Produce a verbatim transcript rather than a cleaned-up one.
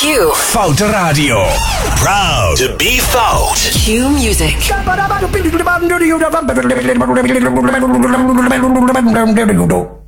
Q. Foute Radio. Proud to be Fout. Q Music.